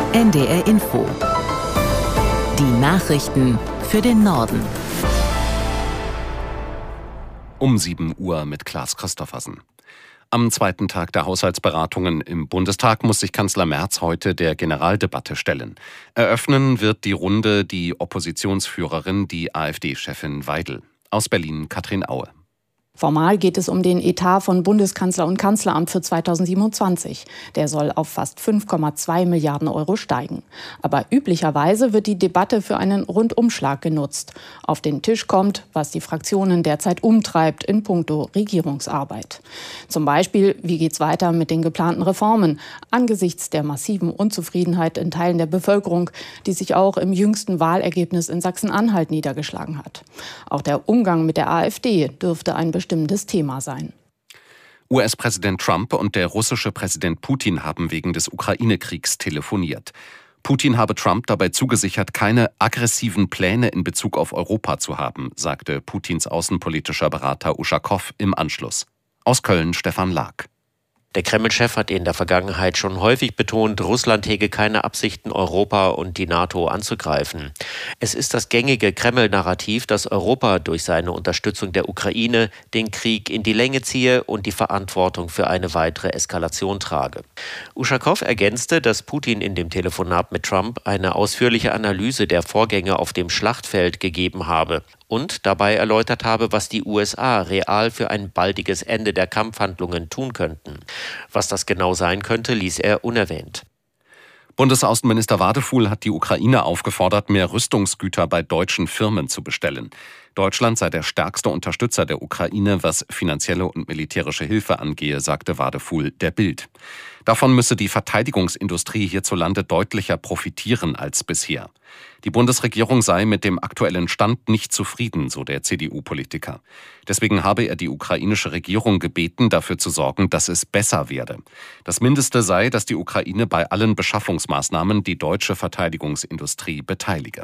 NDR Info. Die Nachrichten für den Norden. Um 7 Uhr mit Klaas Christoffersen. Am zweiten Tag der Haushaltsberatungen im Bundestag muss sich Kanzler Merz heute der Generaldebatte stellen. Eröffnen wird die Runde die Oppositionsführerin, die AfD-Chefin Weidel. Aus Berlin Katrin Aue. Formal geht es um den Etat von Bundeskanzler und Kanzleramt für 2027. Der soll auf fast 5,2 Milliarden Euro steigen. Aber üblicherweise wird die Debatte für einen Rundumschlag genutzt. Auf den Tisch kommt, was die Fraktionen derzeit umtreibt in puncto Regierungsarbeit. Zum Beispiel, wie geht's weiter mit den geplanten Reformen angesichts der massiven Unzufriedenheit in Teilen der Bevölkerung, die sich auch im jüngsten Wahlergebnis in Sachsen-Anhalt niedergeschlagen hat. Auch der Umgang mit der AfD dürfte ein bestimmtes Thema sein. US-Präsident Trump und der russische Präsident Putin haben wegen des Ukraine-Kriegs telefoniert. Putin habe Trump dabei zugesichert, keine aggressiven Pläne in Bezug auf Europa zu haben, sagte Putins außenpolitischer Berater Uschakow im Anschluss. Aus Köln Stefan Lag. Der Kreml-Chef hat in der Vergangenheit schon häufig betont, Russland hege keine Absichten, Europa und die NATO anzugreifen. Es ist das gängige Kreml-Narrativ, dass Europa durch seine Unterstützung der Ukraine den Krieg in die Länge ziehe und die Verantwortung für eine weitere Eskalation trage. Uschakow ergänzte, dass Putin in dem Telefonat mit Trump eine ausführliche Analyse der Vorgänge auf dem Schlachtfeld gegeben habe und dabei erläutert habe, was die USA real für ein baldiges Ende der Kampfhandlungen tun könnten. Was das genau sein könnte, ließ er unerwähnt. Bundesaußenminister Wadefuhl hat die Ukraine aufgefordert, mehr Rüstungsgüter bei deutschen Firmen zu bestellen. Deutschland sei der stärkste Unterstützer der Ukraine, was finanzielle und militärische Hilfe angehe, sagte Wadefuhl der Bild. Davon müsse die Verteidigungsindustrie hierzulande deutlicher profitieren als bisher. Die Bundesregierung sei mit dem aktuellen Stand nicht zufrieden, so der CDU-Politiker. Deswegen habe er die ukrainische Regierung gebeten, dafür zu sorgen, dass es besser werde. Das Mindeste sei, dass die Ukraine bei allen Beschaffungsmaßnahmen die deutsche Verteidigungsindustrie beteilige.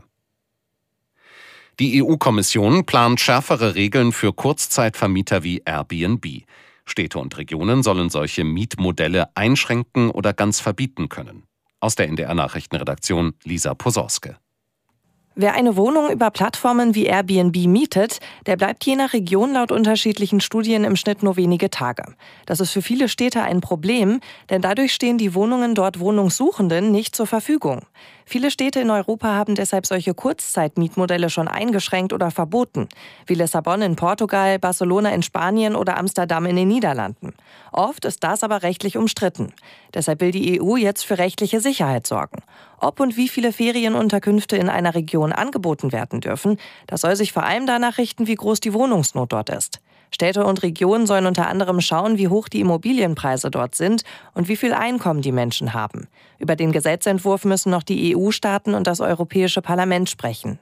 Die EU-Kommission plant schärfere Regeln für Kurzzeitvermieter wie Airbnb. Städte und Regionen sollen solche Mietmodelle einschränken oder ganz verbieten können. Aus der NDR-Nachrichtenredaktion Lisa Posorske. Wer eine Wohnung über Plattformen wie Airbnb mietet, der bleibt je nach Region laut unterschiedlichen Studien im Schnitt nur wenige Tage. Das ist für viele Städte ein Problem, denn dadurch stehen die Wohnungen dort Wohnungssuchenden nicht zur Verfügung. Viele Städte in Europa haben deshalb solche Kurzzeitmietmodelle schon eingeschränkt oder verboten, wie Lissabon in Portugal, Barcelona in Spanien oder Amsterdam in den Niederlanden. Oft ist das aber rechtlich umstritten. Deshalb will die EU jetzt für rechtliche Sicherheit sorgen. Ob und wie viele Ferienunterkünfte in einer Region angeboten werden dürfen, das soll sich vor allem danach richten, wie groß die Wohnungsnot dort ist. Städte und Regionen sollen unter anderem schauen, wie hoch die Immobilienpreise dort sind und wie viel Einkommen die Menschen haben. Über den Gesetzentwurf müssen noch die EU-Staaten und das Europäische Parlament sprechen.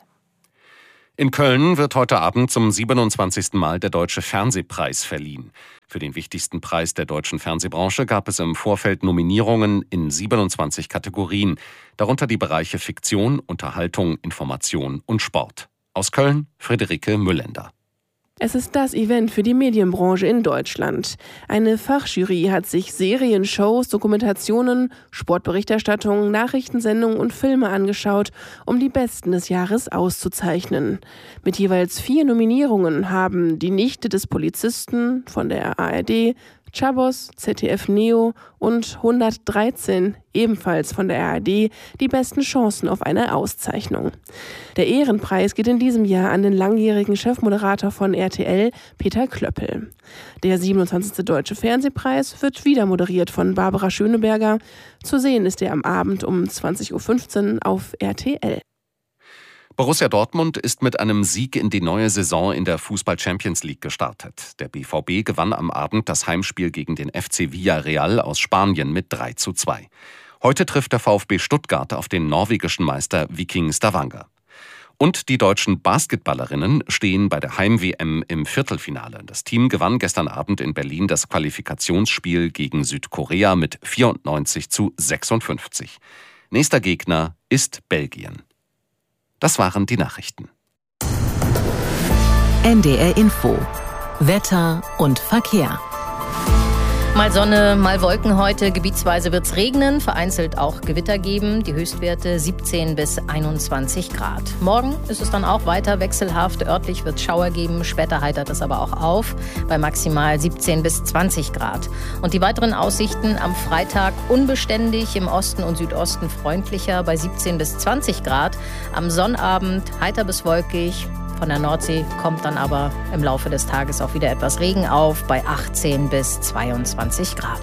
In Köln wird heute Abend zum 27. Mal der Deutsche Fernsehpreis verliehen. Für den wichtigsten Preis der deutschen Fernsehbranche gab es im Vorfeld Nominierungen in 27 Kategorien, darunter die Bereiche Fiktion, Unterhaltung, Information und Sport. Aus Köln Friederike Müllender. Es ist das Event für die Medienbranche in Deutschland. Eine Fachjury hat sich Serien, Shows, Dokumentationen, Sportberichterstattungen, Nachrichtensendungen und Filme angeschaut, um die Besten des Jahres auszuzeichnen. Mit jeweils 4 Nominierungen haben Die Nichte des Polizisten von der ARD, Chabos, ZDF Neo und 113, ebenfalls von der ARD, die besten Chancen auf eine Auszeichnung. Der Ehrenpreis geht in diesem Jahr an den langjährigen Chefmoderator von RTL, Peter Klöppel. Der 27. Deutsche Fernsehpreis wird wieder moderiert von Barbara Schöneberger. Zu sehen ist er am Abend um 20.15 Uhr auf RTL. Borussia Dortmund ist mit einem Sieg in die neue Saison in der Fußball-Champions League gestartet. Der BVB gewann am Abend das Heimspiel gegen den FC Villarreal aus Spanien mit 3:2. Heute trifft der VfB Stuttgart auf den norwegischen Meister Viking Stavanger. Und die deutschen Basketballerinnen stehen bei der Heim-WM im Viertelfinale. Das Team gewann gestern Abend in Berlin das Qualifikationsspiel gegen Südkorea mit 94:56. Nächster Gegner ist Belgien. Das waren die Nachrichten. NDR Info. Wetter und Verkehr. Mal Sonne, mal Wolken heute. Gebietsweise wird es regnen, vereinzelt auch Gewitter geben. Die Höchstwerte 17 bis 21 Grad. Morgen ist es dann auch weiter wechselhaft. Örtlich wird es Schauer geben. Später heitert es aber auch auf bei maximal 17 bis 20 Grad. Und die weiteren Aussichten am Freitag unbeständig, im Osten und Südosten freundlicher bei 17 bis 20 Grad. Am Sonnabend heiter bis wolkig. Von der Nordsee kommt dann aber im Laufe des Tages auch wieder etwas Regen auf bei 18 bis 22 Grad.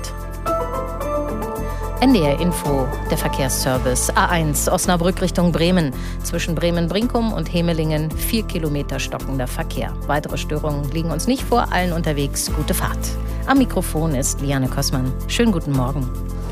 NDR Info, der Verkehrsservice. A1 Osnabrück Richtung Bremen. Zwischen Bremen-Brinkum und Hemelingen 4 Kilometer stockender Verkehr. Weitere Störungen liegen uns nicht vor. Allen unterwegs gute Fahrt. Am Mikrofon ist Liane Kossmann. Schönen guten Morgen.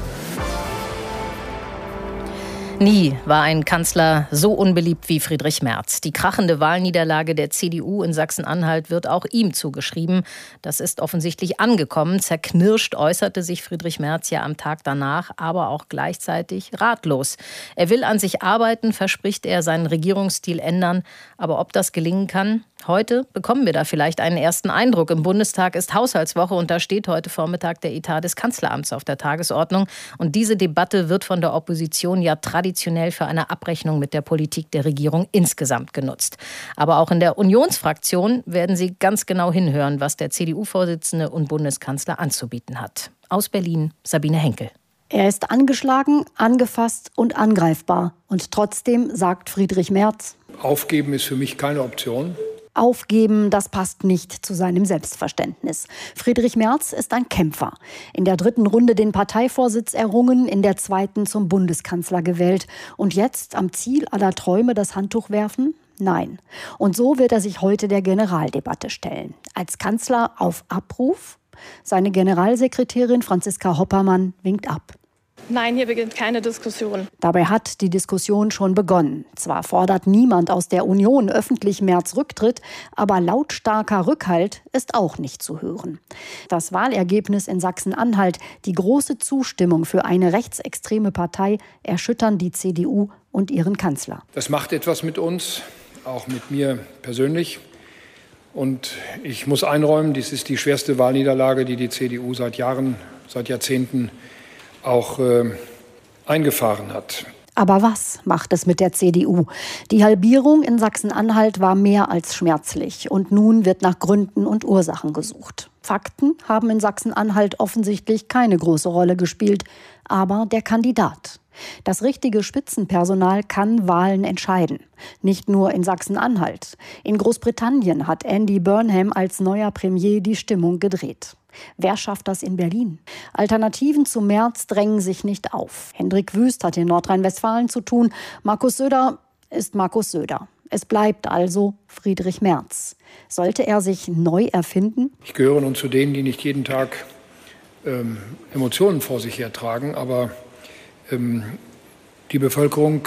Nie war ein Kanzler so unbeliebt wie Friedrich Merz. Die krachende Wahlniederlage der CDU in Sachsen-Anhalt wird auch ihm zugeschrieben. Das ist offensichtlich angekommen. Zerknirscht äußerte sich Friedrich Merz ja am Tag danach, aber auch gleichzeitig ratlos. Er will an sich arbeiten, verspricht er, seinen Regierungsstil ändern. Aber ob das gelingen kann? Heute bekommen wir da vielleicht einen ersten Eindruck. Im Bundestag ist Haushaltswoche und da steht heute Vormittag der Etat des Kanzleramts auf der Tagesordnung. Und diese Debatte wird von der Opposition ja traditionell für eine Abrechnung mit der Politik der Regierung insgesamt genutzt. Aber auch in der Unionsfraktion werden sie ganz genau hinhören, was der CDU-Vorsitzende und Bundeskanzler anzubieten hat. Aus Berlin, Sabine Henkel. Er ist angeschlagen, angefasst und angreifbar. Und trotzdem sagt Friedrich Merz: Aufgeben ist für mich keine Option. Aufgeben, das passt nicht zu seinem Selbstverständnis. Friedrich Merz ist ein Kämpfer. In der 3. Runde den Parteivorsitz errungen, in der 2. zum Bundeskanzler gewählt. Und jetzt am Ziel aller Träume das Handtuch werfen? Nein. Und so wird er sich heute der Generaldebatte stellen. Als Kanzler auf Abruf? Seine Generalsekretärin Franziska Hoppermann winkt ab. Nein, hier beginnt keine Diskussion. Dabei hat die Diskussion schon begonnen. Zwar fordert niemand aus der Union öffentlich Merz Rücktritt, aber lautstarker Rückhalt ist auch nicht zu hören. Das Wahlergebnis in Sachsen-Anhalt, die große Zustimmung für eine rechtsextreme Partei, erschüttern die CDU und ihren Kanzler. Das macht etwas mit uns, auch mit mir persönlich. Und ich muss einräumen, dies ist die schwerste Wahlniederlage, die die CDU seit Jahren, seit Jahrzehnten auch eingefahren hat. Aber was macht es mit der CDU? Die Halbierung in Sachsen-Anhalt war mehr als schmerzlich. Und nun wird nach Gründen und Ursachen gesucht. Fakten haben in Sachsen-Anhalt offensichtlich keine große Rolle gespielt. Aber der Kandidat. Das richtige Spitzenpersonal kann Wahlen entscheiden. Nicht nur in Sachsen-Anhalt. In Großbritannien hat Andy Burnham als neuer Premier die Stimmung gedreht. Wer schafft das in Berlin? Alternativen zu Merz drängen sich nicht auf. Hendrik Wüst hat in Nordrhein-Westfalen zu tun. Markus Söder ist Markus Söder. Es bleibt also Friedrich Merz. Sollte er sich neu erfinden? Ich gehöre nun zu denen, die nicht jeden Tag Emotionen vor sich hertragen, aber die Bevölkerung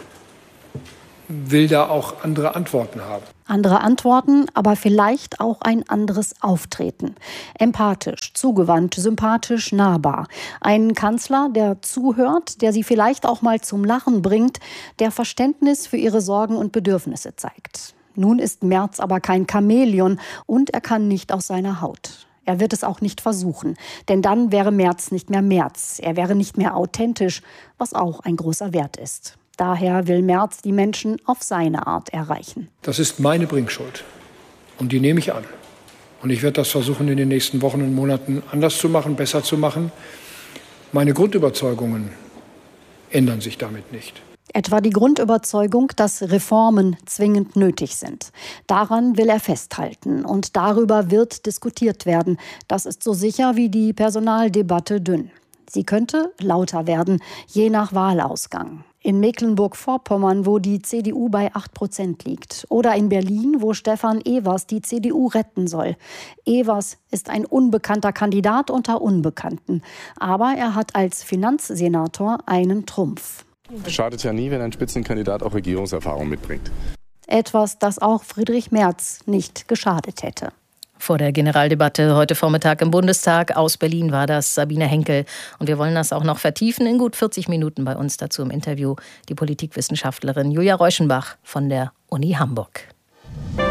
will da auch andere Antworten haben. Andere Antworten, aber vielleicht auch ein anderes Auftreten. Empathisch, zugewandt, sympathisch, nahbar. Ein Kanzler, der zuhört, der sie vielleicht auch mal zum Lachen bringt, der Verständnis für ihre Sorgen und Bedürfnisse zeigt. Nun ist Merz aber kein Chamäleon und er kann nicht aus seiner Haut. Er wird es auch nicht versuchen, denn dann wäre Merz nicht mehr Merz. Er wäre nicht mehr authentisch, was auch ein großer Wert ist. Daher will Merz die Menschen auf seine Art erreichen. Das ist meine Bringschuld und die nehme ich an. Und ich werde das versuchen, in den nächsten Wochen und Monaten anders zu machen, besser zu machen. Meine Grundüberzeugungen ändern sich damit nicht. Etwa die Grundüberzeugung, dass Reformen zwingend nötig sind. Daran will er festhalten und darüber wird diskutiert werden. Das ist so sicher wie die Personaldebatte dünn. Sie könnte lauter werden, je nach Wahlausgang. In Mecklenburg-Vorpommern, wo die CDU bei 8% liegt. Oder in Berlin, wo Stefan Evers die CDU retten soll. Evers ist ein unbekannter Kandidat unter Unbekannten. Aber er hat als Finanzsenator einen Trumpf. Schadet ja nie, wenn ein Spitzenkandidat auch Regierungserfahrung mitbringt. Etwas, das auch Friedrich Merz nicht geschadet hätte. Vor der Generaldebatte heute Vormittag im Bundestag. Aus Berlin war das Sabine Henkel. Und wir wollen das auch noch vertiefen in gut 40 Minuten bei uns dazu im Interview. Die Politikwissenschaftlerin Julia Reuschenbach von der Uni Hamburg.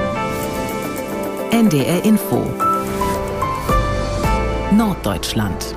NDR Info Norddeutschland.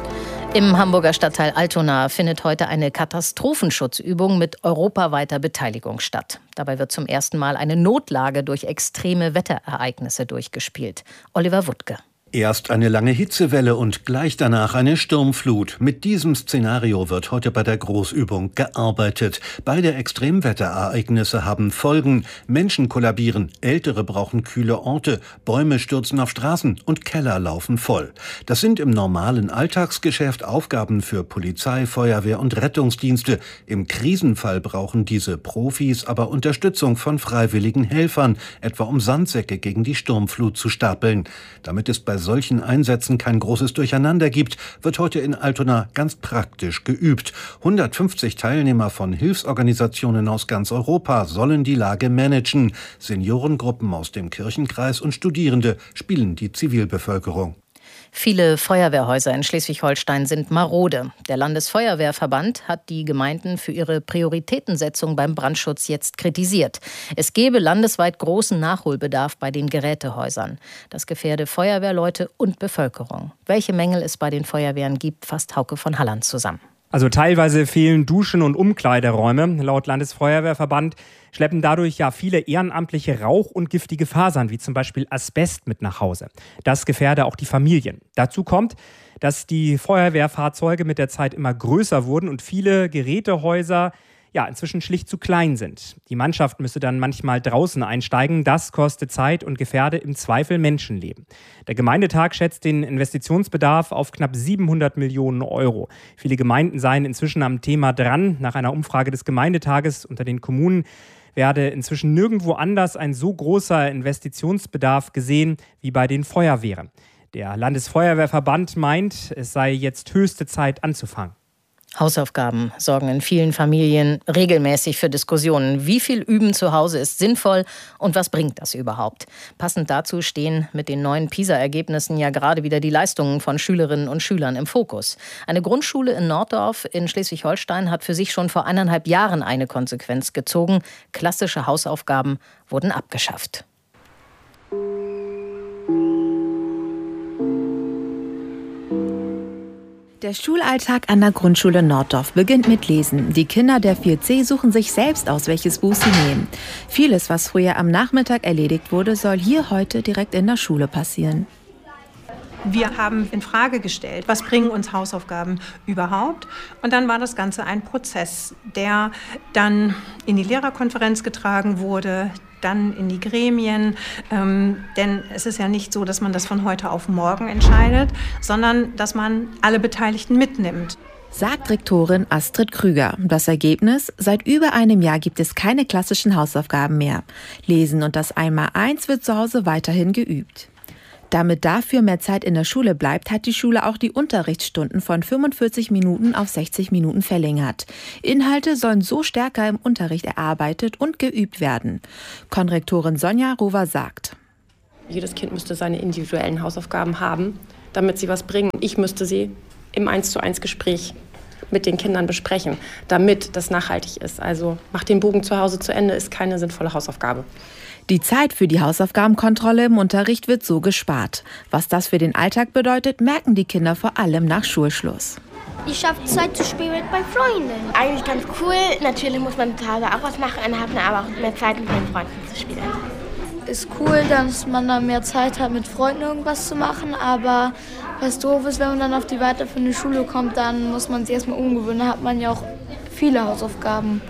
Im Hamburger Stadtteil Altona findet heute eine Katastrophenschutzübung mit europaweiter Beteiligung statt. Dabei wird zum ersten Mal eine Notlage durch extreme Wetterereignisse durchgespielt. Oliver Wuttke. Erst eine lange Hitzewelle und gleich danach eine Sturmflut. Mit diesem Szenario wird heute bei der Großübung gearbeitet. Beide Extremwetterereignisse haben Folgen. Menschen kollabieren, Ältere brauchen kühle Orte, Bäume stürzen auf Straßen und Keller laufen voll. Das sind im normalen Alltagsgeschäft Aufgaben für Polizei, Feuerwehr und Rettungsdienste. Im Krisenfall brauchen diese Profis aber Unterstützung von freiwilligen Helfern, etwa um Sandsäcke gegen die Sturmflut zu stapeln. Damit es bei solchen Einsätzen kein großes Durcheinander gibt, wird heute in Altona ganz praktisch geübt. 150 Teilnehmer von Hilfsorganisationen aus ganz Europa sollen die Lage managen. Seniorengruppen aus dem Kirchenkreis und Studierende spielen die Zivilbevölkerung. Viele Feuerwehrhäuser in Schleswig-Holstein sind marode. Der Landesfeuerwehrverband hat die Gemeinden für ihre Prioritätensetzung beim Brandschutz jetzt kritisiert. Es gebe landesweit großen Nachholbedarf bei den Gerätehäusern. Das gefährde Feuerwehrleute und Bevölkerung. Welche Mängel es bei den Feuerwehren gibt, fasst Hauke von Halland zusammen. Also teilweise fehlen Duschen und Umkleideräume. Laut Landesfeuerwehrverband schleppen dadurch ja viele ehrenamtliche Rauch- und giftige Fasern, wie zum Beispiel Asbest, mit nach Hause. Das gefährde auch die Familien. Dazu kommt, dass die Feuerwehrfahrzeuge mit der Zeit immer größer wurden und viele Gerätehäuser inzwischen schlicht zu klein sind. Die Mannschaft müsse dann manchmal draußen einsteigen. Das kostet Zeit und gefährde im Zweifel Menschenleben. Der Gemeindetag schätzt den Investitionsbedarf auf knapp 700 Millionen Euro. Viele Gemeinden seien inzwischen am Thema dran. Nach einer Umfrage des Gemeindetages unter den Kommunen werde inzwischen nirgendwo anders ein so großer Investitionsbedarf gesehen wie bei den Feuerwehren. Der Landesfeuerwehrverband meint, es sei jetzt höchste Zeit anzufangen. Hausaufgaben sorgen in vielen Familien regelmäßig für Diskussionen. Wie viel Üben zu Hause ist sinnvoll und was bringt das überhaupt? Passend dazu stehen mit den neuen PISA-Ergebnissen ja gerade wieder die Leistungen von Schülerinnen und Schülern im Fokus. Eine Grundschule in Norddorf in Schleswig-Holstein hat für sich schon vor 1,5 Jahren eine Konsequenz gezogen. Klassische Hausaufgaben wurden abgeschafft. Der Schulalltag an der Grundschule Norddorf beginnt mit Lesen. Die Kinder der 4C suchen sich selbst aus, welches Buch sie nehmen. Vieles, was früher am Nachmittag erledigt wurde, soll hier heute direkt in der Schule passieren. Wir haben in Frage gestellt, was bringen uns Hausaufgaben überhaupt? Und dann war das Ganze ein Prozess, der dann in die Lehrerkonferenz getragen wurde, dann in die Gremien, denn es ist ja nicht so, dass man das von heute auf morgen entscheidet, sondern dass man alle Beteiligten mitnimmt. Sagt Rektorin Astrid Krüger. Das Ergebnis? Seit über einem Jahr gibt es keine klassischen Hausaufgaben mehr. Lesen und das Einmaleins wird zu Hause weiterhin geübt. Damit dafür mehr Zeit in der Schule bleibt, hat die Schule auch die Unterrichtsstunden von 45 Minuten auf 60 Minuten verlängert. Inhalte sollen so stärker im Unterricht erarbeitet und geübt werden. Konrektorin Sonja Rover sagt: Jedes Kind müsste seine individuellen Hausaufgaben haben, damit sie was bringen. Ich müsste sie im 1:1 Gespräch mit den Kindern besprechen, damit das nachhaltig ist. Also macht den Bogen zu Hause zu Ende, ist keine sinnvolle Hausaufgabe. Die Zeit für die Hausaufgabenkontrolle im Unterricht wird so gespart. Was das für den Alltag bedeutet, merken die Kinder vor allem nach Schulschluss. Ich schaffe Zeit zu spielen mit meinen Freunden. Eigentlich ganz cool. Natürlich muss man zu Hause auch was machen, dann hat man aber auch mehr Zeit, mit meinen Freunden zu spielen. Ist cool, dass man dann mehr Zeit hat, mit Freunden irgendwas zu machen, aber was doof ist, wenn man dann auf die weiterführende Schule kommt, dann muss man sich erstmal umgewöhnen, da hat man ja auch viele Hausaufgaben.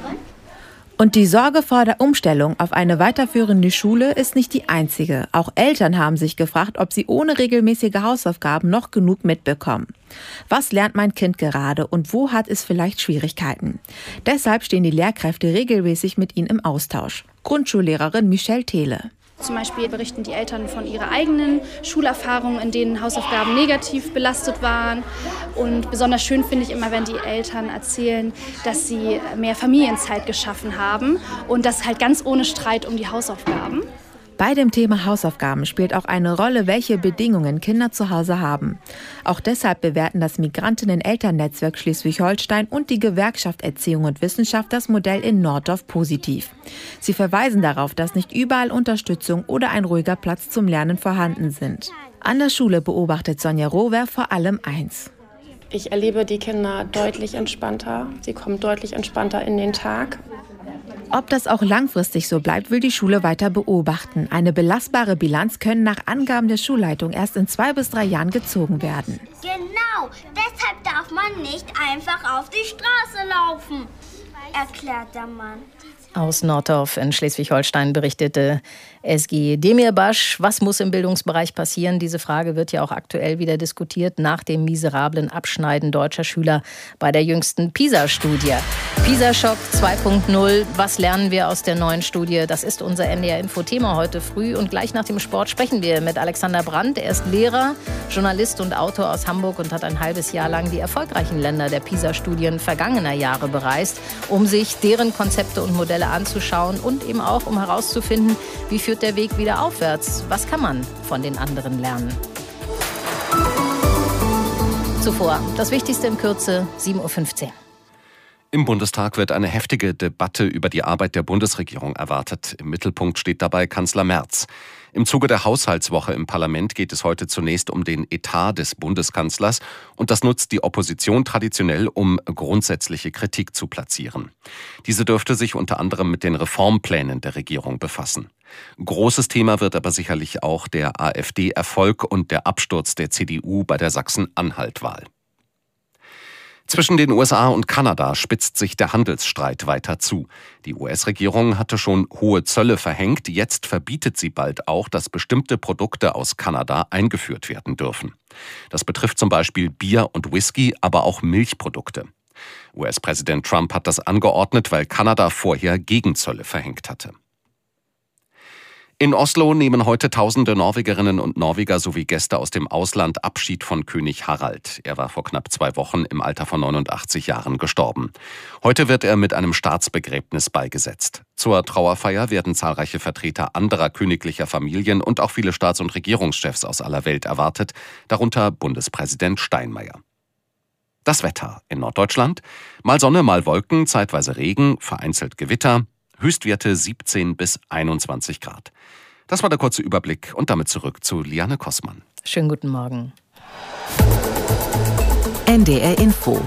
Und die Sorge vor der Umstellung auf eine weiterführende Schule ist nicht die einzige. Auch Eltern haben sich gefragt, ob sie ohne regelmäßige Hausaufgaben noch genug mitbekommen. Was lernt mein Kind gerade und wo hat es vielleicht Schwierigkeiten? Deshalb stehen die Lehrkräfte regelmäßig mit ihnen im Austausch. Grundschullehrerin Michelle Thiele. Zum Beispiel berichten die Eltern von ihrer eigenen Schulerfahrung, in denen Hausaufgaben negativ belastet waren. Und besonders schön finde ich immer, wenn die Eltern erzählen, dass sie mehr Familienzeit geschaffen haben und das halt ganz ohne Streit um die Hausaufgaben. Bei dem Thema Hausaufgaben spielt auch eine Rolle, welche Bedingungen Kinder zu Hause haben. Auch deshalb bewerten das Migrantinnen-Elternnetzwerk Schleswig-Holstein und die Gewerkschaft Erziehung und Wissenschaft das Modell in Norddorf positiv. Sie verweisen darauf, dass nicht überall Unterstützung oder ein ruhiger Platz zum Lernen vorhanden sind. An der Schule beobachtet Sonja Rohwer vor allem eins. Ich erlebe die Kinder deutlich entspannter. Sie kommen deutlich entspannter in den Tag. Ob das auch langfristig so bleibt, will die Schule weiter beobachten. Eine belastbare Bilanz können nach Angaben der Schulleitung erst in 2 bis 3 Jahren gezogen werden. Genau, deshalb darf man nicht einfach auf die Straße laufen, erklärt der Mann. Aus Nordorf in Schleswig-Holstein berichtete SG Demirbaş. Was muss im Bildungsbereich passieren? Diese Frage wird ja auch aktuell wieder diskutiert nach dem miserablen Abschneiden deutscher Schüler bei der jüngsten PISA-Studie. PISA-Schock 2.0. Was lernen wir aus der neuen Studie? Das ist unser NDR-Info-Thema heute früh. Und gleich nach dem Sport sprechen wir mit Alexander Brandt. Er ist Lehrer, Journalist und Autor aus Hamburg und hat ein halbes Jahr lang die erfolgreichen Länder der PISA-Studien vergangener Jahre bereist, um sich deren Konzepte und Modelle anzuschauen und eben auch, um herauszufinden, wie führt der Weg wieder aufwärts? Was kann man von den anderen lernen? Zuvor das Wichtigste in Kürze, 7.15 Uhr. Im Bundestag wird eine heftige Debatte über die Arbeit der Bundesregierung erwartet. Im Mittelpunkt steht dabei Kanzler Merz. Im Zuge der Haushaltswoche im Parlament geht es heute zunächst um den Etat des Bundeskanzlers und das nutzt die Opposition traditionell, um grundsätzliche Kritik zu platzieren. Diese dürfte sich unter anderem mit den Reformplänen der Regierung befassen. Großes Thema wird aber sicherlich auch der AfD-Erfolg und der Absturz der CDU bei der Sachsen-Anhalt-Wahl. Zwischen den USA und Kanada spitzt sich der Handelsstreit weiter zu. Die US-Regierung hatte schon hohe Zölle verhängt. Jetzt verbietet sie bald auch, dass bestimmte Produkte aus Kanada eingeführt werden dürfen. Das betrifft zum Beispiel Bier und Whisky, aber auch Milchprodukte. US-Präsident Trump hat das angeordnet, weil Kanada vorher Gegenzölle verhängt hatte. In Oslo nehmen heute tausende Norwegerinnen und Norweger sowie Gäste aus dem Ausland Abschied von König Harald. Er war vor knapp 2 Wochen im Alter von 89 Jahren gestorben. Heute wird er mit einem Staatsbegräbnis beigesetzt. Zur Trauerfeier werden zahlreiche Vertreter anderer königlicher Familien und auch viele Staats- und Regierungschefs aus aller Welt erwartet, darunter Bundespräsident Steinmeier. Das Wetter in Norddeutschland: mal Sonne, mal Wolken, zeitweise Regen, vereinzelt Gewitter. Höchstwerte 17 bis 21 Grad. Das war der kurze Überblick und damit zurück zu Liane Kossmann. Schönen guten Morgen. NDR Info.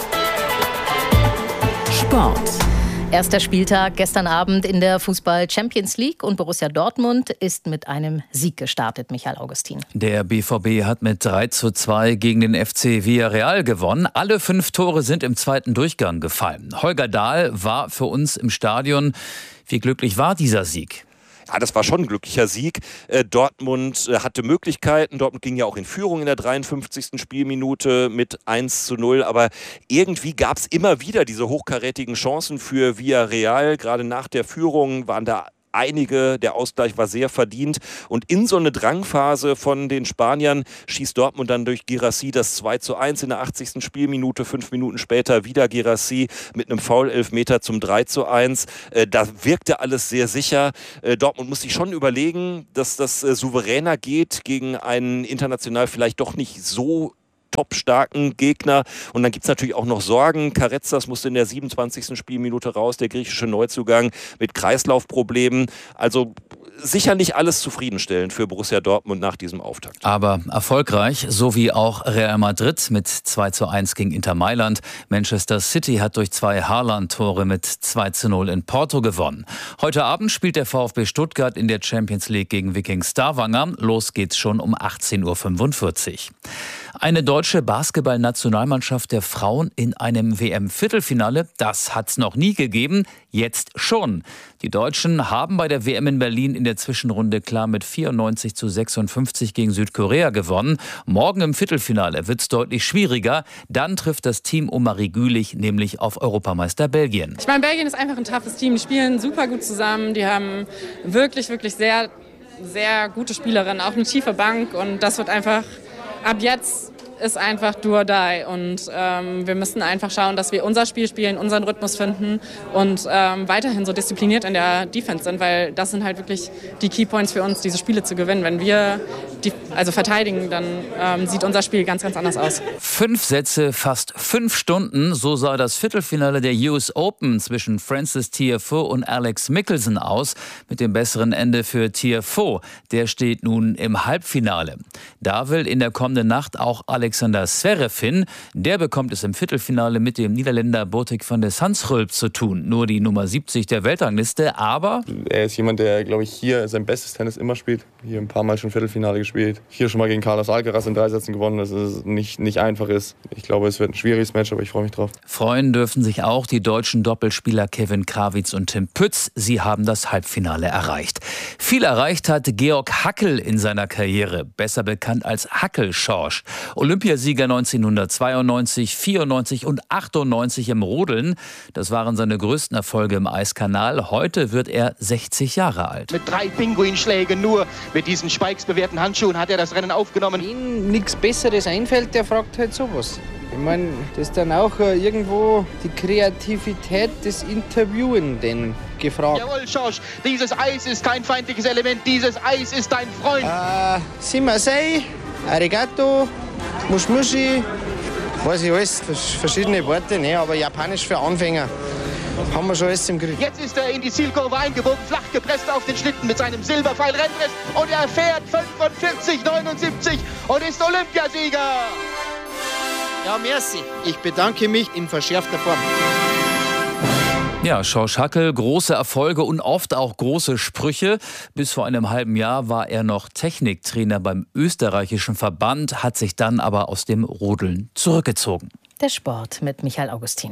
Sport. Erster Spieltag gestern Abend in der Fußball-Champions League und Borussia Dortmund ist mit einem Sieg gestartet, Michael Augustin. Der BVB hat mit 3:2 gegen den FC Villarreal gewonnen. Alle 5 Tore sind im zweiten Durchgang gefallen. Holger Dahl war für uns im Stadion. Wie glücklich war dieser Sieg? Ja, das war schon ein glücklicher Sieg. Dortmund hatte Möglichkeiten. Dortmund ging ja auch in Führung in der 53. Spielminute mit 1:0. Aber irgendwie gab es immer wieder diese hochkarätigen Chancen für Villarreal. Gerade nach der Führung waren da einige, der Ausgleich war sehr verdient. Und in so eine Drangphase von den Spaniern schießt Dortmund dann durch Guirassy das 2:1 in der 80. Spielminute. 5 Minuten später wieder Guirassy mit einem Foul-Elfmeter zum 3:1. Da wirkte alles sehr sicher. Dortmund muss sich schon überlegen, dass das souveräner geht gegen einen international vielleicht doch nicht so top-starken Gegner. Und dann gibt es natürlich auch noch Sorgen. Karetzas musste in der 27. Spielminute raus, der griechische Neuzugang mit Kreislaufproblemen. Also sicher nicht alles zufriedenstellend für Borussia Dortmund nach diesem Auftakt. Aber erfolgreich, so wie auch Real Madrid mit 2:1 gegen Inter Mailand. Manchester City hat durch 2 Haaland-Tore mit 2:0 in Porto gewonnen. Heute Abend spielt der VfB Stuttgart in der Champions League gegen Viking Stavanger. Los geht's schon um 18:45 Uhr. Eine deutsche Basketball-Nationalmannschaft der Frauen in einem WM-Viertelfinale, das hat's noch nie gegeben, jetzt schon. Die Deutschen haben bei der WM in Berlin in der Zwischenrunde klar mit 94:56 gegen Südkorea gewonnen. Morgen im Viertelfinale wird's deutlich schwieriger. Dann trifft das Team um Marie Gülich nämlich auf Europameister Belgien. Ich meine, Belgien ist einfach ein toughes Team. Die spielen super gut zusammen. Die haben wirklich, wirklich sehr, sehr gute Spielerinnen, auch eine tiefe Bank. Und das wird einfach, ab jetzt ist einfach do or die. Und wir müssen einfach schauen, dass wir unser Spiel spielen, unseren Rhythmus finden und weiterhin so diszipliniert in der Defense sind, weil das sind halt wirklich die Keypoints für uns, diese Spiele zu gewinnen. Wenn wir verteidigen, dann sieht unser Spiel ganz, ganz anders aus. 5 Sätze, fast 5 Stunden, so sah das Viertelfinale der US Open zwischen Frances Tiafoe und Alex Michelsen aus, mit dem besseren Ende für Tiafoe. Der steht nun im Halbfinale. Da will in der kommenden Nacht auch Alexander Alexander Zverev hin. Der bekommt es im Viertelfinale mit dem Niederländer Botik van de Zandschulp zu tun. Nur die Nummer 70 der Weltrangliste, aber... Er ist jemand, der, glaube ich, hier sein bestes Tennis immer spielt. Hier ein paar Mal schon Viertelfinale gespielt. Hier schon mal gegen Carlos Alcaraz in 3 Sätzen gewonnen, dass es nicht einfach ist. Ich glaube, es wird ein schwieriges Match, aber ich freue mich drauf. Freuen dürfen sich auch die deutschen Doppelspieler Kevin Krawitz und Tim Pütz. Sie haben das Halbfinale erreicht. Viel erreicht hat Georg Hackl in seiner Karriere, besser bekannt als Hackl-Schorsch. Olympiasieger 1992, 94 und 98 im Rodeln. Das waren seine größten Erfolge im Eiskanal. Heute wird er 60 Jahre alt. Mit 3 Pinguinschlägen nur mit diesen Spikes bewährten Handschuhen hat er das Rennen aufgenommen. Wenn nichts Besseres einfällt, der fragt halt sowas. Ich meine, das ist dann auch irgendwo die Kreativität des Interviewenden gefragt. Jawohl, Schorsch, dieses Eis ist kein feindliches Element, dieses Eis ist dein Freund. Simasei, Arigato, Mushmushi, weiß ich alles, verschiedene Worte, ne, aber Japanisch für Anfänger. Haben wir schon alles im Griff. Jetzt ist er in die Zielkurve eingebogen, flach gepresst auf den Schlitten mit seinem Silberpfeil-Rennrest und er fährt 45,79 und ist Olympiasieger. Ja, merci. Ich bedanke mich in verschärfter Form. Ja, Schorsch Hackl, große Erfolge und oft auch große Sprüche. Bis vor einem halben Jahr war er noch Techniktrainer beim österreichischen Verband, hat sich dann aber aus dem Rodeln zurückgezogen. Der Sport mit Michael Augustin.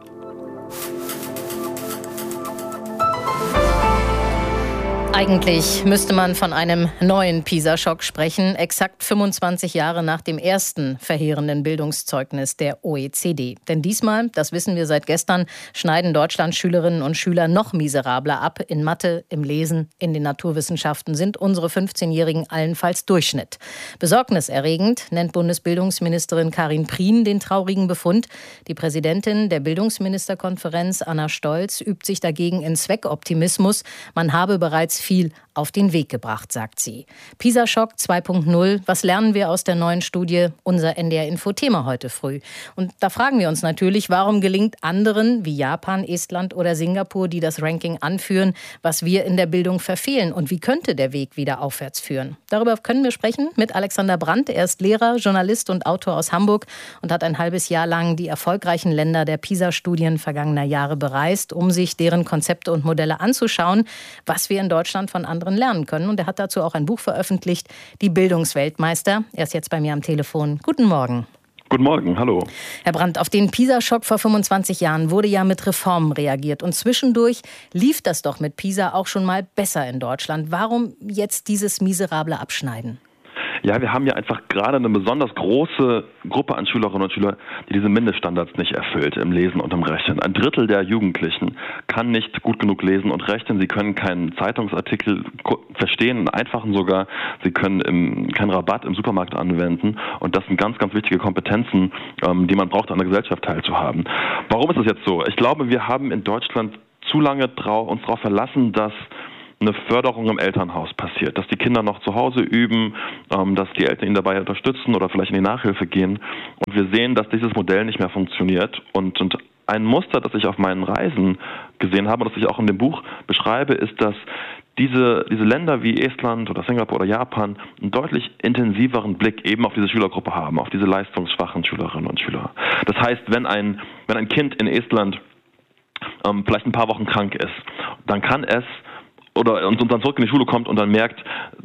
Eigentlich müsste man von einem neuen PISA-Schock sprechen, exakt 25 Jahre nach dem ersten verheerenden Bildungszeugnis der OECD. Denn diesmal, das wissen wir seit gestern, schneiden Deutschlands Schülerinnen und Schüler noch miserabler ab. In Mathe, im Lesen, in den Naturwissenschaften sind unsere 15-Jährigen allenfalls Durchschnitt. Besorgniserregend nennt Bundesbildungsministerin Karin Prien den traurigen Befund. Die Präsidentin der Bildungsministerkonferenz, Anna Stolz, übt sich dagegen in Zweckoptimismus. Man habe bereits viel auf den Weg gebracht, sagt sie. PISA-Schock 2.0, was lernen wir aus der neuen Studie? Unser NDR-Info-Thema heute früh. Und da fragen wir uns natürlich, warum gelingt anderen wie Japan, Estland oder Singapur, die das Ranking anführen, was wir in der Bildung verfehlen? Und wie könnte der Weg wieder aufwärts führen? Darüber können wir sprechen mit Alexander Brandt. Er ist Lehrer, Journalist und Autor aus Hamburg und hat ein halbes Jahr lang die erfolgreichen Länder der PISA-Studien vergangener Jahre bereist, um sich deren Konzepte und Modelle anzuschauen, was wir in Deutschland von anderen lernen können. Und er hat dazu auch ein Buch veröffentlicht, Die Bildungsweltmeister. Er ist jetzt bei mir am Telefon. Guten Morgen. Guten Morgen, hallo. Herr Brandt, auf den PISA-Schock vor 25 Jahren wurde ja mit Reformen reagiert. Und zwischendurch lief das doch mit PISA auch schon mal besser in Deutschland. Warum jetzt dieses miserable Abschneiden? Ja, wir haben ja einfach gerade eine besonders große Gruppe an Schülerinnen und Schülern, die diese Mindeststandards nicht erfüllt im Lesen und im Rechnen. 1/3 der Jugendlichen kann nicht gut genug lesen und rechnen. Sie können keinen Zeitungsartikel verstehen, einen einfachen sogar. Sie können keinen Rabatt im Supermarkt anwenden. Und das sind ganz, ganz wichtige Kompetenzen, die man braucht, an der Gesellschaft teilzuhaben. Warum ist es jetzt so? Ich glaube, wir haben in Deutschland zu lange uns darauf verlassen, dass eine Förderung im Elternhaus passiert, dass die Kinder noch zu Hause üben, dass die Eltern ihnen dabei unterstützen oder vielleicht in die Nachhilfe gehen. Und wir sehen, dass dieses Modell nicht mehr funktioniert. Und ein Muster, das ich auf meinen Reisen gesehen habe und das ich auch in dem Buch beschreibe, ist, dass diese Länder wie Estland oder Singapur oder Japan einen deutlich intensiveren Blick eben auf diese Schülergruppe haben, auf diese leistungsschwachen Schülerinnen und Schüler. Das heißt, wenn ein Kind in Estland vielleicht ein paar Wochen krank ist, dann kann es und dann zurück in die Schule kommt und dann merkt,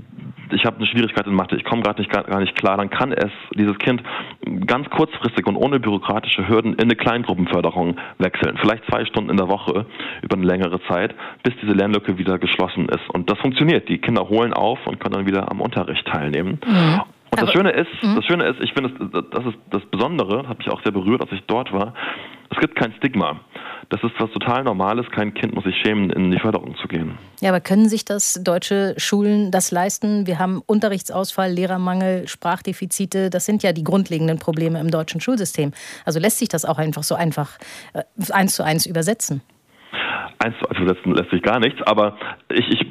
ich habe eine Schwierigkeit in Mathe, ich komme gerade gar nicht klar, dann kann dieses Kind ganz kurzfristig und ohne bürokratische Hürden in eine Kleingruppenförderung wechseln. Vielleicht 2 Stunden in der Woche über eine längere Zeit, bis diese Lernlücke wieder geschlossen ist. Und das funktioniert. Die Kinder holen auf und können dann wieder am Unterricht teilnehmen. Mhm. Und das Schöne ist, ich finde, das ist das Besondere, hat mich auch sehr berührt, als ich dort war, es gibt kein Stigma. Das ist was total Normales. Kein Kind muss sich schämen, in die Förderung zu gehen. Ja, aber können sich deutsche Schulen das leisten? Wir haben Unterrichtsausfall, Lehrermangel, Sprachdefizite. Das sind ja die grundlegenden Probleme im deutschen Schulsystem. Also lässt sich das auch einfach 1:1 übersetzen? 1:1 übersetzen lässt sich gar nichts, aber ich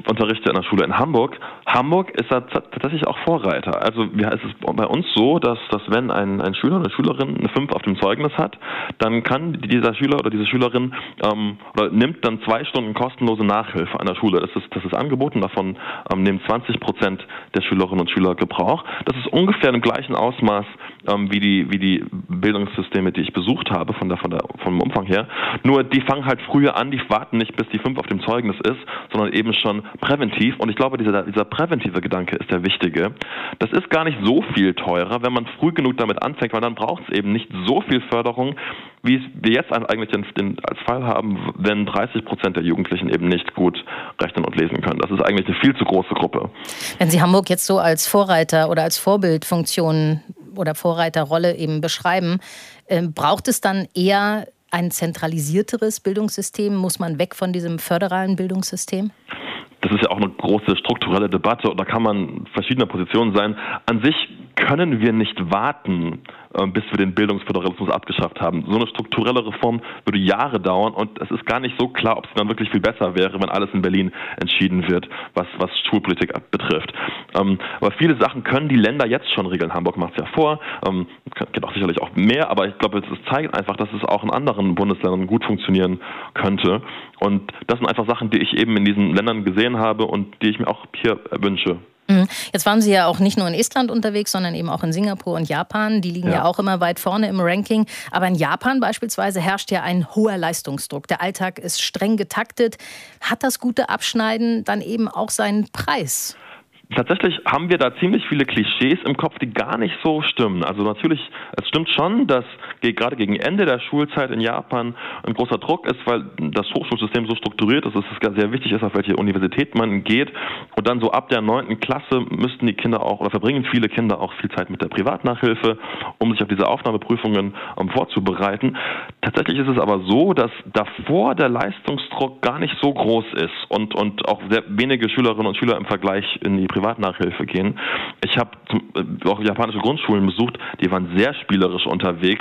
unterrichte in der Schule in Hamburg. Hamburg ist da tatsächlich auch Vorreiter. Also es ist bei uns so, dass wenn ein Schüler oder eine Schülerin eine 5 auf dem Zeugnis hat, dann kann dieser Schüler oder diese Schülerin oder nimmt dann 2 Stunden kostenlose Nachhilfe an der Schule. Das ist angeboten, davon nehmen 20% der Schülerinnen und Schüler Gebrauch. Das ist ungefähr im gleichen Ausmaß wie die Bildungssysteme, die ich besucht habe, vom Umfang her. Nur die fangen halt früher an, die warten nicht, bis die 5 auf dem Zeugnis ist, sondern eben schon präventiv. Und ich glaube, dieser präventive Gedanke ist der wichtige. Das ist gar nicht so viel teurer, wenn man früh genug damit anfängt, weil dann braucht es eben nicht so viel Förderung, wie wir jetzt eigentlich als Fall haben, wenn 30% der Jugendlichen eben nicht gut rechnen und lesen können. Das ist eigentlich eine viel zu große Gruppe. Wenn Sie Hamburg jetzt so als Vorreiter oder als Vorbildfunktion oder Vorreiterrolle eben beschreiben, braucht es dann eher ein zentralisierteres Bildungssystem? Muss man weg von diesem föderalen Bildungssystem? Das ist ja auch eine große strukturelle Debatte und da kann man verschiedener Positionen sein. An sich können wir nicht warten, bis wir den Bildungsföderalismus abgeschafft haben. So eine strukturelle Reform würde Jahre dauern und es ist gar nicht so klar, ob es dann wirklich viel besser wäre, wenn alles in Berlin entschieden wird, was Schulpolitik betrifft. Aber viele Sachen können die Länder jetzt schon regeln. Hamburg macht es ja vor, geht auch sicherlich auch mehr, aber ich glaube, es zeigt einfach, dass es auch in anderen Bundesländern gut funktionieren könnte. Und das sind einfach Sachen, die ich eben in diesen Ländern gesehen habe und die ich mir auch hier wünsche. Jetzt waren Sie ja auch nicht nur in Estland unterwegs, sondern eben auch in Singapur und Japan. Die liegen ja auch immer weit vorne im Ranking. Aber in Japan beispielsweise herrscht ja ein hoher Leistungsdruck. Der Alltag ist streng getaktet. Hat das gute Abschneiden dann eben auch seinen Preis? Tatsächlich haben wir da ziemlich viele Klischees im Kopf, die gar nicht so stimmen. Also natürlich, es stimmt schon, dass gerade gegen Ende der Schulzeit in Japan ein großer Druck ist, weil das Hochschulsystem so strukturiert ist, dass es sehr wichtig ist, auf welche Universität man geht. Und dann so ab der 9. Klasse müssten die Kinder auch, oder verbringen viele Kinder auch viel Zeit mit der Privatnachhilfe, um sich auf diese Aufnahmeprüfungen vorzubereiten. Tatsächlich ist es aber so, dass davor der Leistungsdruck gar nicht so groß ist und auch sehr wenige Schülerinnen und Schüler im Vergleich in die Privatnachhilfe gehen. Ich habe auch japanische Grundschulen besucht, die waren sehr spielerisch unterwegs,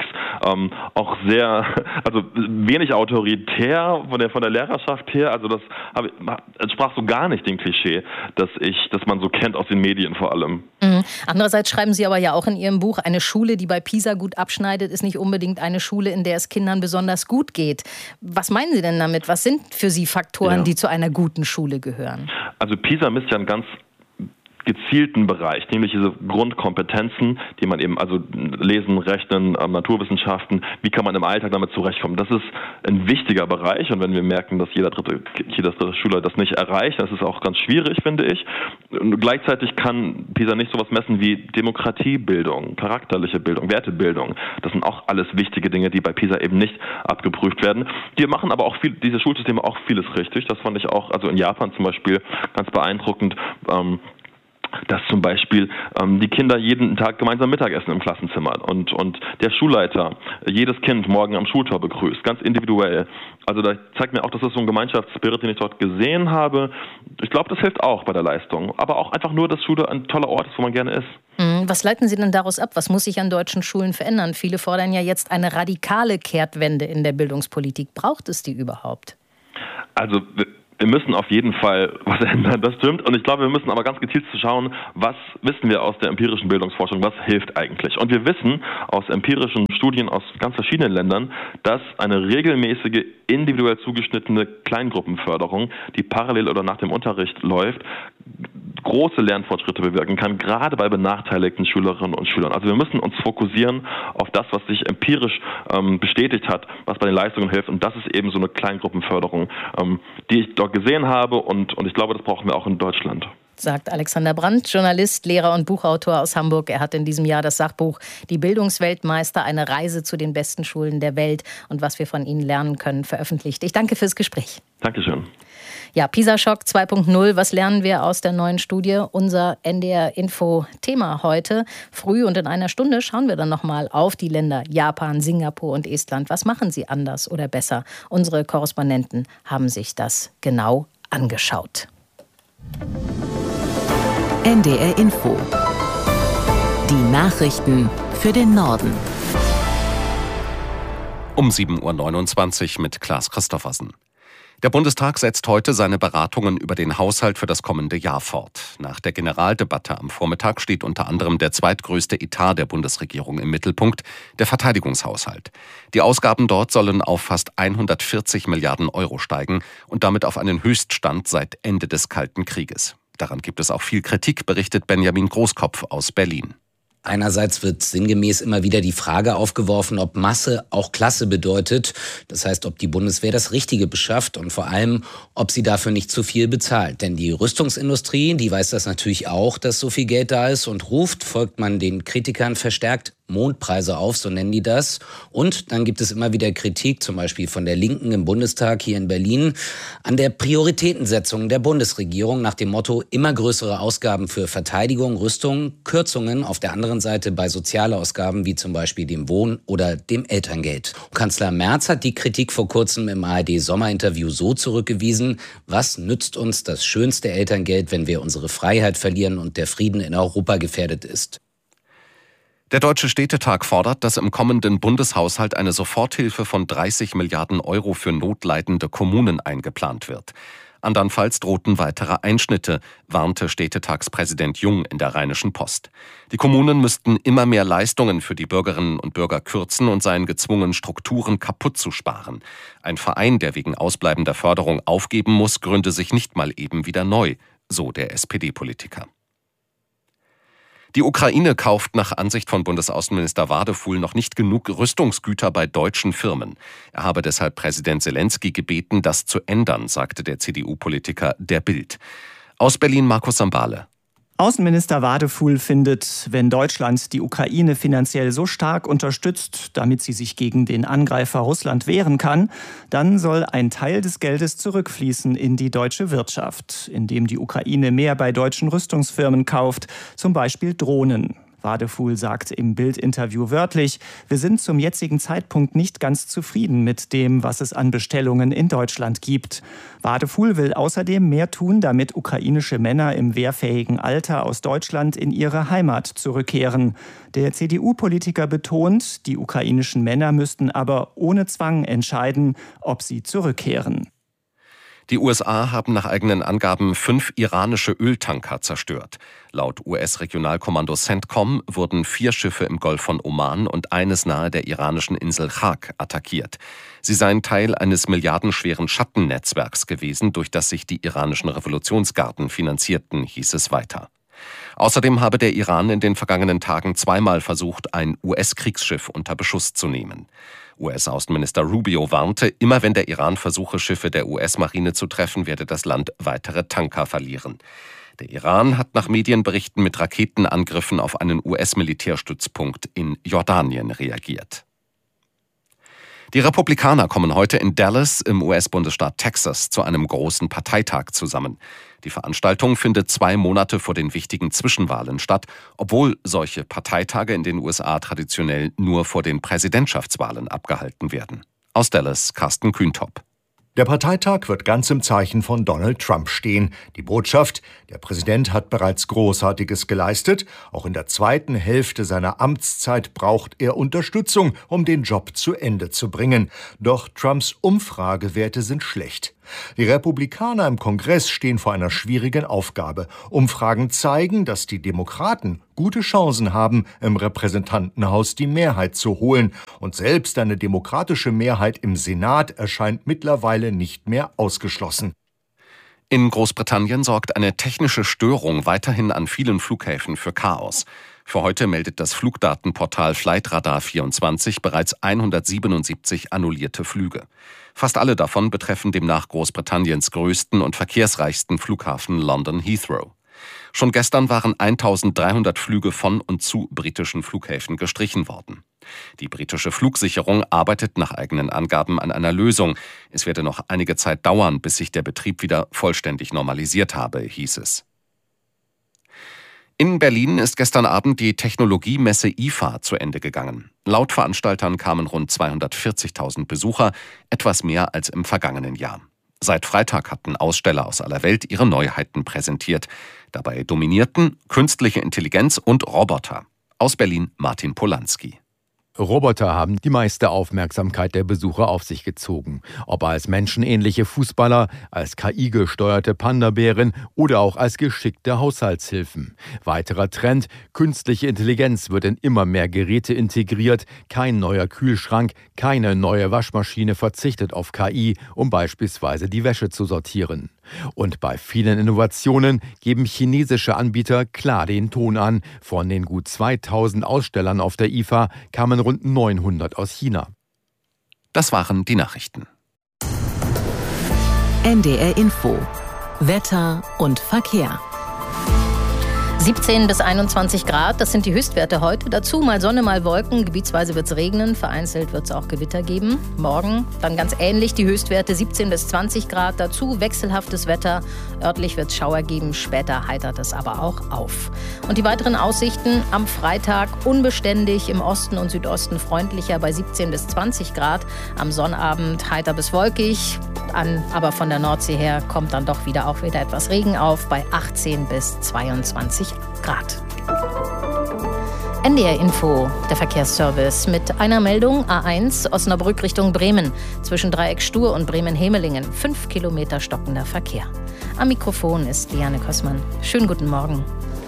auch also wenig autoritär von der Lehrerschaft her. Also das entsprach so gar nicht dem Klischee, das man so kennt aus den Medien vor allem. Andererseits schreiben Sie aber ja auch in Ihrem Buch, eine Schule, die bei PISA gut abschneidet, ist nicht unbedingt eine Schule, in der es Kindern besonders gut geht. Was meinen Sie denn damit? Was sind für Sie Faktoren, die zu einer guten Schule gehören? Also PISA misst ja einen ganz gezielten Bereich, nämlich diese Grundkompetenzen, die man eben, also Lesen, Rechnen, Naturwissenschaften, wie kann man im Alltag damit zurechtkommen. Das ist ein wichtiger Bereich und wenn wir merken, dass jeder dritte Schüler das nicht erreicht, das ist auch ganz schwierig, finde ich. Und gleichzeitig kann PISA nicht sowas messen wie Demokratiebildung, charakterliche Bildung, Wertebildung. Das sind auch alles wichtige Dinge, die bei PISA eben nicht abgeprüft werden. Die machen aber auch diese Schulsysteme auch vieles richtig. Das fand ich auch, also in Japan zum Beispiel, ganz beeindruckend, dass zum Beispiel die Kinder jeden Tag gemeinsam Mittagessen im Klassenzimmer und der Schulleiter jedes Kind morgen am Schultor begrüßt, ganz individuell. Also da zeigt mir auch, dass das so ein Gemeinschaftsspirit, den ich dort gesehen habe. Ich glaube, das hilft auch bei der Leistung. Aber auch einfach nur, dass Schule ein toller Ort ist, wo man gerne ist. Was leiten Sie denn daraus ab? Was muss sich an deutschen Schulen verändern? Viele fordern ja jetzt eine radikale Kehrtwende in der Bildungspolitik. Braucht es die überhaupt? Also wir müssen auf jeden Fall was ändern, das stimmt. Und ich glaube, wir müssen aber ganz gezielt schauen, was wissen wir aus der empirischen Bildungsforschung, was hilft eigentlich. Und wir wissen aus empirischen Studien aus ganz verschiedenen Ländern, dass eine regelmäßige, individuell zugeschnittene Kleingruppenförderung, die parallel oder nach dem Unterricht läuft, große Lernfortschritte bewirken kann, gerade bei benachteiligten Schülerinnen und Schülern. Also wir müssen uns fokussieren auf das, was sich empirisch bestätigt hat, was bei den Leistungen hilft. Und das ist eben so eine Kleingruppenförderung, die ich dort gesehen habe. Und ich glaube, das brauchen wir auch in Deutschland. Sagt Alexander Brandt, Journalist, Lehrer und Buchautor aus Hamburg. Er hat in diesem Jahr das Sachbuch Die Bildungsweltmeister, eine Reise zu den besten Schulen der Welt und was wir von ihnen lernen können, veröffentlicht. Ich danke fürs Gespräch. Dankeschön. Ja, PISA-Schock 2.0, was lernen wir aus der neuen Studie? Unser NDR-Info-Thema heute. Früh und in einer Stunde schauen wir dann nochmal auf die Länder Japan, Singapur und Estland. Was machen sie anders oder besser? Unsere Korrespondenten haben sich das genau angeschaut. NDR Info. Die Nachrichten für den Norden. Um 7.29 Uhr mit Klaas Christoffersen. Der Bundestag setzt heute seine Beratungen über den Haushalt für das kommende Jahr fort. Nach der Generaldebatte am Vormittag steht unter anderem der zweitgrößte Etat der Bundesregierung im Mittelpunkt, der Verteidigungshaushalt. Die Ausgaben dort sollen auf fast 140 Milliarden Euro steigen und damit auf einen Höchststand seit Ende des Kalten Krieges. Daran gibt es auch viel Kritik, berichtet Benjamin Großkopf aus Berlin. Einerseits wird sinngemäß immer wieder die Frage aufgeworfen, ob Masse auch Klasse bedeutet. Das heißt, ob die Bundeswehr das Richtige beschafft und vor allem, ob sie dafür nicht zu viel bezahlt. Denn die Rüstungsindustrie, die weiß das natürlich auch, dass so viel Geld da ist und ruft, folgt man den Kritikern verstärkt Mondpreise auf, so nennen die das. Und dann gibt es immer wieder Kritik, zum Beispiel von der Linken im Bundestag hier in Berlin, an der Prioritätensetzung der Bundesregierung nach dem Motto immer größere Ausgaben für Verteidigung, Rüstung, Kürzungen auf der anderen Seite bei Sozialausgaben wie zum Beispiel dem Wohn- oder dem Elterngeld. Kanzler Merz hat die Kritik vor kurzem im ARD-Sommerinterview so zurückgewiesen: Was nützt uns das schönste Elterngeld, wenn wir unsere Freiheit verlieren und der Frieden in Europa gefährdet ist? Der Deutsche Städtetag fordert, dass im kommenden Bundeshaushalt eine Soforthilfe von 30 Milliarden Euro für notleidende Kommunen eingeplant wird. Andernfalls drohten weitere Einschnitte, warnte Städtetagspräsident Jung in der Rheinischen Post. Die Kommunen müssten immer mehr Leistungen für die Bürgerinnen und Bürger kürzen und seien gezwungen, Strukturen kaputt zu sparen. Ein Verein, der wegen ausbleibender Förderung aufgeben muss, gründe sich nicht mal eben wieder neu, so der SPD-Politiker. Die Ukraine kauft nach Ansicht von Bundesaußenminister Wadefuhl noch nicht genug Rüstungsgüter bei deutschen Firmen. Er habe deshalb Präsident Selenskyj gebeten, das zu ändern, sagte der CDU-Politiker der Bild. Aus Berlin Markus Sambale. Außenminister Wadefuhl findet, wenn Deutschland die Ukraine finanziell so stark unterstützt, damit sie sich gegen den Angreifer Russland wehren kann, dann soll ein Teil des Geldes zurückfließen in die deutsche Wirtschaft, indem die Ukraine mehr bei deutschen Rüstungsfirmen kauft, zum Beispiel Drohnen. Wadefuhl sagt im Bild-Interview wörtlich: Wir sind zum jetzigen Zeitpunkt nicht ganz zufrieden mit dem, was es an Bestellungen in Deutschland gibt. Wadefuhl will außerdem mehr tun, damit ukrainische Männer im wehrfähigen Alter aus Deutschland in ihre Heimat zurückkehren. Der CDU-Politiker betont, die ukrainischen Männer müssten aber ohne Zwang entscheiden, ob sie zurückkehren. Die USA haben nach eigenen Angaben 5 iranische Öltanker zerstört. Laut US-Regionalkommando CENTCOM wurden 4 Schiffe im Golf von Oman und eines nahe der iranischen Insel Chak attackiert. Sie seien Teil eines milliardenschweren Schattennetzwerks gewesen, durch das sich die iranischen Revolutionsgarden finanzierten, hieß es weiter. Außerdem habe der Iran in den vergangenen Tagen zweimal versucht, ein US-Kriegsschiff unter Beschuss zu nehmen. US-Außenminister Rubio warnte, immer wenn der Iran versuche, Schiffe der US-Marine zu treffen, werde das Land weitere Tanker verlieren. Der Iran hat nach Medienberichten mit Raketenangriffen auf einen US-Militärstützpunkt in Jordanien reagiert. Die Republikaner kommen heute in Dallas im US-Bundesstaat Texas zu einem großen Parteitag zusammen. Die Veranstaltung findet 2 Monate vor den wichtigen Zwischenwahlen statt, obwohl solche Parteitage in den USA traditionell nur vor den Präsidentschaftswahlen abgehalten werden. Aus Dallas Carsten Kühntop. Der Parteitag wird ganz im Zeichen von Donald Trump stehen. Die Botschaft: Der Präsident hat bereits Großartiges geleistet. Auch in der zweiten Hälfte seiner Amtszeit braucht er Unterstützung, um den Job zu Ende zu bringen. Doch Trumps Umfragewerte sind schlecht. Die Republikaner im Kongress stehen vor einer schwierigen Aufgabe. Umfragen zeigen, dass die Demokraten gute Chancen haben, im Repräsentantenhaus die Mehrheit zu holen. Und selbst eine demokratische Mehrheit im Senat erscheint mittlerweile nicht mehr ausgeschlossen. In Großbritannien sorgt eine technische Störung weiterhin an vielen Flughäfen für Chaos. Für heute meldet das Flugdatenportal Flightradar24 bereits 177 annullierte Flüge. Fast alle davon betreffen demnach Großbritanniens größten und verkehrsreichsten Flughafen London Heathrow. Schon gestern waren 1300 Flüge von und zu britischen Flughäfen gestrichen worden. Die britische Flugsicherung arbeitet nach eigenen Angaben an einer Lösung. Es werde noch einige Zeit dauern, bis sich der Betrieb wieder vollständig normalisiert habe, hieß es. In Berlin ist gestern Abend die Technologiemesse IFA zu Ende gegangen. Laut Veranstaltern kamen rund 240.000 Besucher, etwas mehr als im vergangenen Jahr. Seit Freitag hatten Aussteller aus aller Welt ihre Neuheiten präsentiert. Dabei dominierten künstliche Intelligenz und Roboter. Aus Berlin Martin Polanski. Roboter haben die meiste Aufmerksamkeit der Besucher auf sich gezogen. Ob als menschenähnliche Fußballer, als KI-gesteuerte Panda-Bären oder auch als geschickte Haushaltshilfen. Weiterer Trend: künstliche Intelligenz wird in immer mehr Geräte integriert. Kein neuer Kühlschrank, keine neue Waschmaschine verzichtet auf KI, um beispielsweise die Wäsche zu sortieren. Und bei vielen Innovationen geben chinesische Anbieter klar den Ton an. Von den gut 2000 Ausstellern auf der IFA kamen rund 900 aus China. Das waren die Nachrichten. NDR Info. Wetter und Verkehr. 17 bis 21 Grad, das sind die Höchstwerte heute. Dazu mal Sonne, mal Wolken. Gebietsweise wird es regnen, vereinzelt wird es auch Gewitter geben. Morgen dann ganz ähnlich die Höchstwerte 17 bis 20 Grad. Dazu wechselhaftes Wetter. Örtlich wird es Schauer geben, später heitert es aber auch auf. Und die weiteren Aussichten am Freitag unbeständig, im Osten und Südosten freundlicher bei 17 bis 20 Grad. Am Sonnabend heiter bis wolkig. Aber von der Nordsee her kommt dann doch wieder etwas Regen auf bei 18 bis 22 Grad. NDR Info, der Verkehrsservice mit einer Meldung: A1 Osnabrück Richtung Bremen. Zwischen Dreieck Stur und Bremen-Hemelingen 5 Kilometer stockender Verkehr. Am Mikrofon ist Liane Kössmann. Schönen guten Morgen.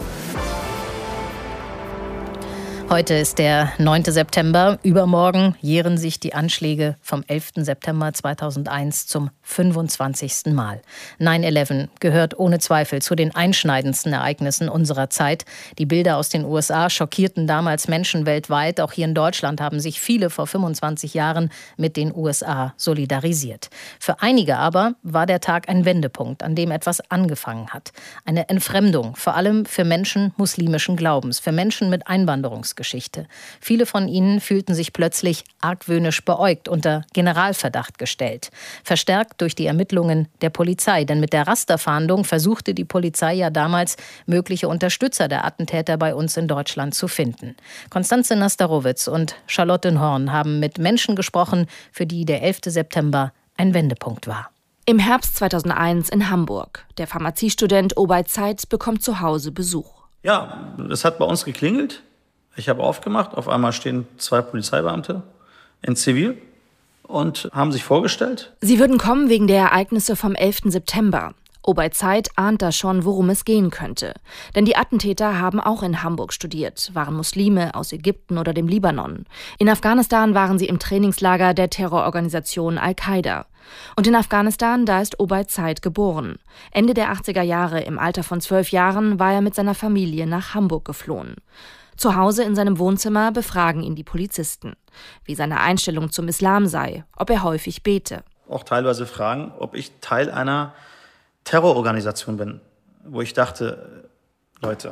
Heute ist der 9. September. Übermorgen jähren sich die Anschläge vom 11. September 2001 zum 25. Mal. 9/11 gehört ohne Zweifel zu den einschneidendsten Ereignissen unserer Zeit. Die Bilder aus den USA schockierten damals Menschen weltweit. Auch hier in Deutschland haben sich viele vor 25 Jahren mit den USA solidarisiert. Für einige aber war der Tag ein Wendepunkt, an dem etwas angefangen hat. Eine Entfremdung, vor allem für Menschen muslimischen Glaubens, für Menschen mit Einwanderungsgeschichte. Viele von ihnen fühlten sich plötzlich argwöhnisch beäugt, unter Generalverdacht gestellt. Verstärkt durch die Ermittlungen der Polizei. Denn mit der Rasterfahndung versuchte die Polizei ja damals, mögliche Unterstützer der Attentäter bei uns in Deutschland zu finden. Konstanze Nasterowitz und Charlotte Horn haben mit Menschen gesprochen, für die der 11. September ein Wendepunkt war. Im Herbst 2001 in Hamburg. Der Pharmaziestudent Obaid Said bekommt zu Hause Besuch. Ja, es hat bei uns geklingelt. Ich habe aufgemacht, auf einmal stehen 2 Polizeibeamte in Zivil und haben sich vorgestellt. Sie würden kommen wegen der Ereignisse vom 11. September. Obaid Said ahnt da schon, worum es gehen könnte. Denn die Attentäter haben auch in Hamburg studiert, waren Muslime aus Ägypten oder dem Libanon. In Afghanistan waren sie im Trainingslager der Terrororganisation Al-Qaida. Und in Afghanistan, da ist Obaid Said geboren. Ende der 80er Jahre, im Alter von 12 Jahren, war er mit seiner Familie nach Hamburg geflohen. Zu Hause in seinem Wohnzimmer befragen ihn die Polizisten, wie seine Einstellung zum Islam sei, ob er häufig bete. Auch teilweise fragen, ob ich Teil einer Terrororganisation bin, wo ich dachte, Leute,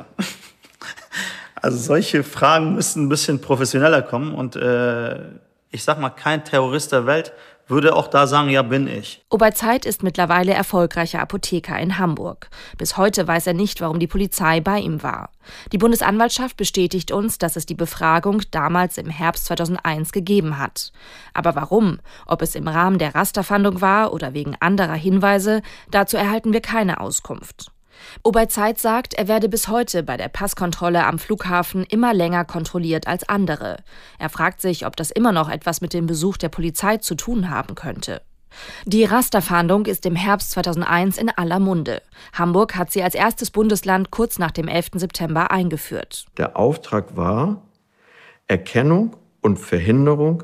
also solche Fragen müssten ein bisschen professioneller kommen und ich sag mal, kein Terrorist der Welt würde auch da sagen, ja, bin ich. Obaid Said ist mittlerweile erfolgreicher Apotheker in Hamburg. Bis heute weiß er nicht, warum die Polizei bei ihm war. Die Bundesanwaltschaft bestätigt uns, dass es die Befragung damals im Herbst 2001 gegeben hat. Aber warum? Ob es im Rahmen der Rasterfahndung war oder wegen anderer Hinweise, dazu erhalten wir keine Auskunft. Obaid Said sagt, er werde bis heute bei der Passkontrolle am Flughafen immer länger kontrolliert als andere. Er fragt sich, ob das immer noch etwas mit dem Besuch der Polizei zu tun haben könnte. Die Rasterfahndung ist im Herbst 2001 in aller Munde. Hamburg hat sie als erstes Bundesland kurz nach dem 11. September eingeführt. Der Auftrag war Erkennung und Verhinderung